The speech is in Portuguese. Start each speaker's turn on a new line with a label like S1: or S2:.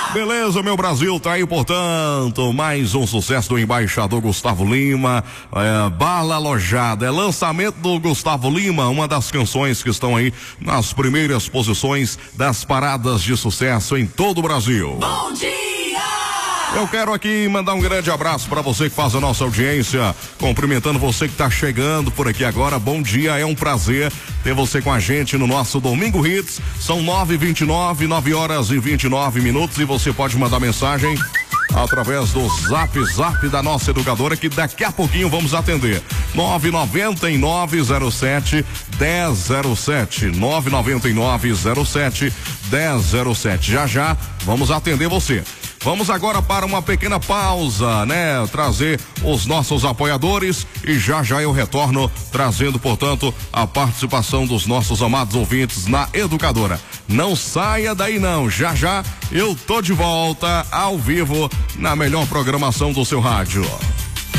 S1: Beleza, meu Brasil, tá aí, portanto, mais um sucesso do embaixador Gustavo Lima, Bala Alojada, é lançamento do Gustavo Lima, uma das canções que estão aí nas primeiras posições das paradas de sucesso em todo o Brasil.
S2: Bom dia!
S1: Eu quero aqui mandar um grande abraço para você que faz a nossa audiência, cumprimentando você que tá chegando por aqui agora. Bom dia, é um prazer ter você com a gente no nosso Domingo Hits. São 9h29, 9h29 e você pode mandar mensagem através do Zap da nossa educadora, que daqui a pouquinho vamos atender. 99907 1007 99907 1007. Já vamos atender você. Vamos agora para uma pequena pausa, né? Trazer os nossos apoiadores e já eu retorno trazendo, portanto, a participação dos nossos amados ouvintes na educadora. Não saia daí não, já eu tô de volta ao vivo na melhor programação do seu rádio.